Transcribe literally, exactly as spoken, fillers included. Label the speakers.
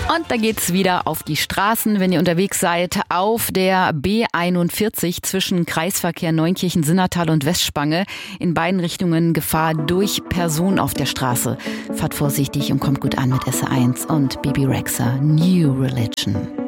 Speaker 1: Und da geht's wieder auf die Straßen, wenn ihr unterwegs seid, auf der B einundvierzig zwischen Kreisverkehr Neunkirchen-Sinnertal und Westspange. In beiden Richtungen Gefahr durch Personen auf der Straße. Fahrt vorsichtig und kommt gut an mit S R eins und Bebe Rexha, New Religion.